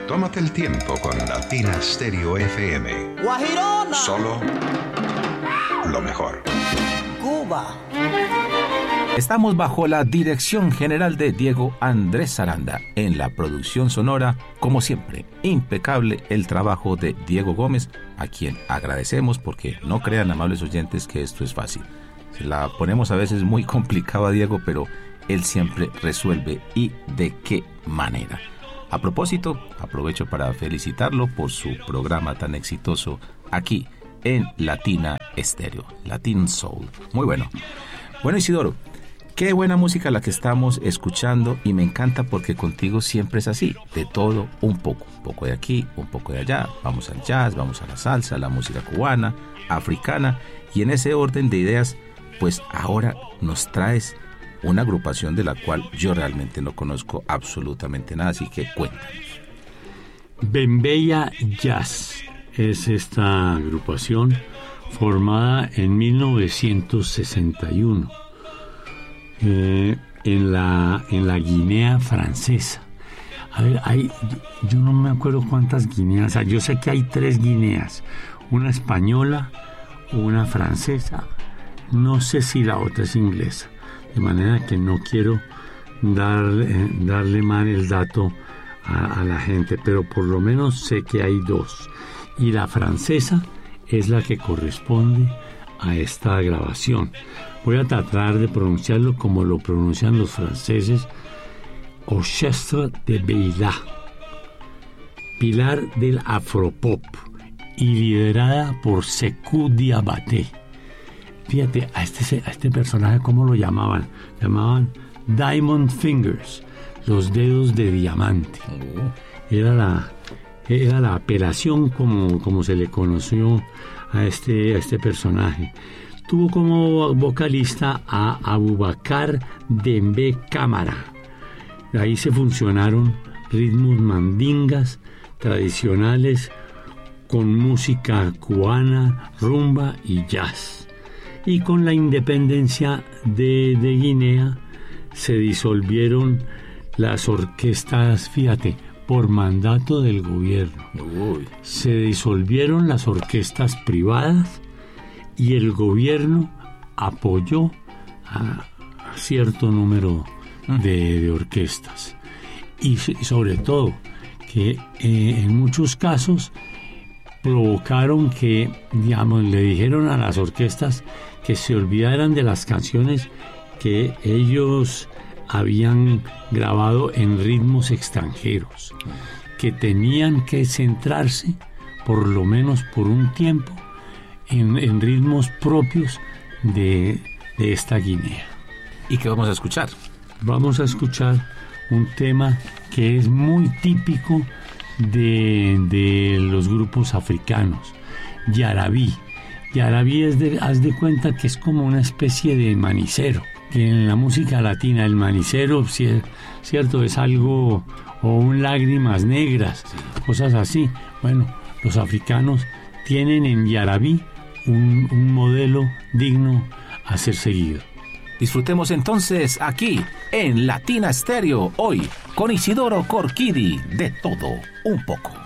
Tómate el tiempo con Latina Stereo FM. Guajirona. Solo lo mejor. Cuba. Estamos bajo la dirección general de Diego Andrés Aranda. En la producción sonora, como siempre, impecable el trabajo de Diego Gómez, a quien agradecemos porque no crean, amables oyentes, que esto es fácil. Se la ponemos a veces muy complicado a Diego, pero él siempre resuelve, y de qué manera. A propósito, aprovecho para felicitarlo por su programa tan exitoso aquí en Latina Stereo, Latin Soul. Muy bueno. Bueno, Isidoro, qué buena música la que estamos escuchando, y me encanta porque contigo siempre es así, de todo un poco de aquí, un poco de allá, vamos al jazz, vamos a la salsa, la música cubana, africana, y en ese orden de ideas, pues ahora nos traes una agrupación de la cual yo realmente no conozco absolutamente nada, así que cuéntanos. Bembeya Jazz es esta agrupación formada en 1961 en la Guinea Francesa. A ver, yo no me acuerdo cuántas Guineas, o sea, yo sé que hay 3 Guineas, una española, una francesa, no sé si la otra es inglesa, de manera que no quiero darle mal el dato a la gente, pero por lo menos sé que hay 2, y la francesa es la que corresponde a esta grabación. Voy a tratar de pronunciarlo como lo pronuncian los franceses: Orchestre de Beila, pilar del afropop, y liderada por Sékou Diabaté. Fíjate, a este personaje, ¿cómo lo llamaban? Llamaban Diamond Fingers, los dedos de diamante. Era la apelación como se le conoció a este personaje. Tuvo como vocalista a Abubakar Dembe Cámara. Ahí se funcionaron ritmos mandingas tradicionales con música cubana, rumba y jazz. Y con la independencia de Guinea se disolvieron las orquestas, fíjate, por mandato del gobierno. Se disolvieron las orquestas privadas y el gobierno apoyó a cierto número de orquestas. Y sobre todo, que en muchos casos provocaron que, digamos, le dijeron a las orquestas que se olvidaran de las canciones que ellos habían grabado en ritmos extranjeros, que tenían que centrarse, por lo menos por un tiempo, en ritmos propios de esta Guinea. ¿Y qué vamos a escuchar? Vamos a escuchar un tema que es muy típico de los grupos africanos, Yarabí. Yarabí haz de cuenta que es como una especie de manicero, que en la música latina el manicero, cierto, es algo, o un lágrimas negras, cosas así. Bueno, los africanos tienen en Yarabí un modelo digno a ser seguido. Disfrutemos entonces aquí en Latina Stereo, hoy con Isidoro Corquidi, de todo un poco.